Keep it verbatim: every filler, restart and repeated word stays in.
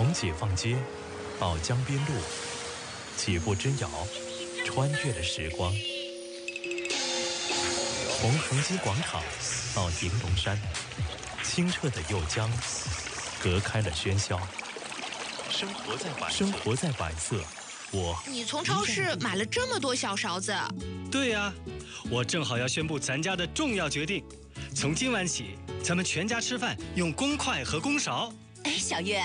从解放街到江边路，几步之遥，穿越了时光。从恒基广场到银龙山，清澈的酉江隔开了喧嚣。生活在百生活在百色，我你从超市买了这么多小勺子？ 对呀、啊，我正好要宣布咱家的重要决定，从今晚起，咱们全家吃饭用公筷和公勺。 哎，小月，